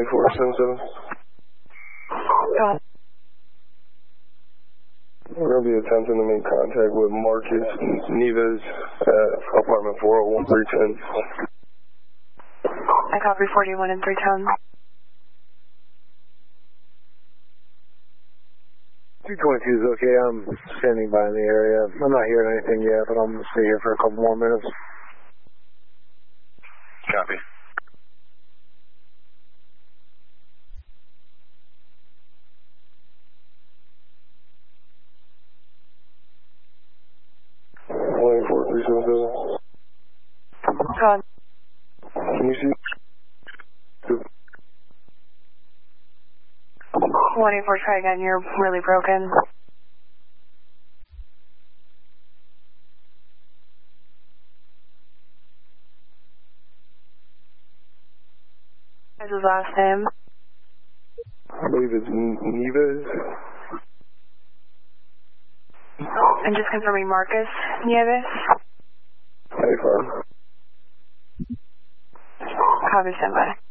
2477. Go ahead. We're going to be attempting to make contact with Marcus Neves at apartment 401 310. I copy 41 and 310. 222 is okay. I'm standing by in the area. I'm not hearing anything yet, but I'm going to stay here for a couple more minutes. Copy. Go ahead. Can you see? 184, try again. You're really broken. What's his last name? I believe it's Neves. And just confirming Marcus Nieves. Hey, fine. Copy, standby.